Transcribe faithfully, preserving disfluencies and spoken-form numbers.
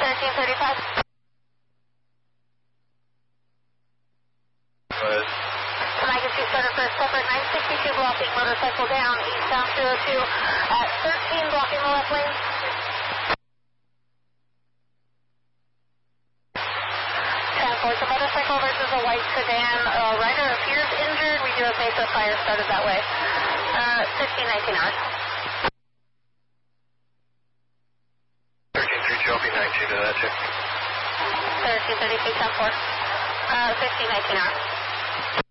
thirteen thirty-five. Good. Magnitude center for separate nine sixty-two blocking motorcycle down, eastbound two oh two at thirteen blocking the left lane. Transport the motorcycle versus a white sedan. Uh, rider appears injured. We do have base of fire started that way. Uh, fifteen nineteen hours. thirteen three Shelby, nineteen to that, check. thirteen thirty-two, ten four. Uh, fifteen nineteen hours.